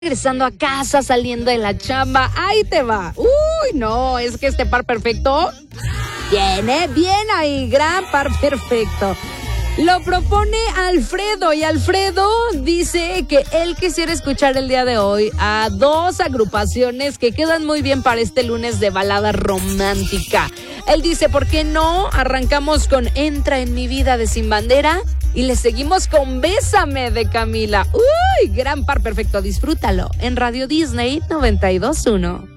regresando a casa, saliendo de la chamba, ahí te va. Uy, no, es que este par perfecto viene bien ahí, gran par perfecto. Lo propone Alfredo y Alfredo dice que él quisiera escuchar el día de hoy a dos agrupaciones que quedan muy bien para este lunes de balada romántica. Él dice, ¿por qué no? Arrancamos con Entra en mi vida de Sin Bandera y le seguimos con Bésame de Camila. Uy, gran par perfecto, disfrútalo en Radio Disney 92.1.